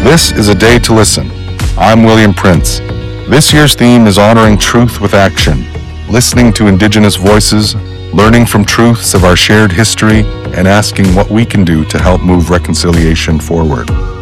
This is a day to listen. I'm William Prince. This year's theme is honoring truth with action, listening to Indigenous voices, learning from truths of our shared history, and asking what we can do to help move reconciliation forward.